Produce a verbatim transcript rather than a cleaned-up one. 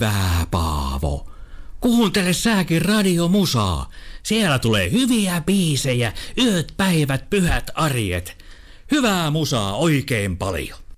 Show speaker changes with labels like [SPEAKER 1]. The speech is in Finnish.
[SPEAKER 1] Hyvä, Paavo. Kuuntele säkin radiomusaa. Siellä tulee hyviä biisejä, yöt, päivät, pyhät arjet. Hyvää musaa oikein paljon.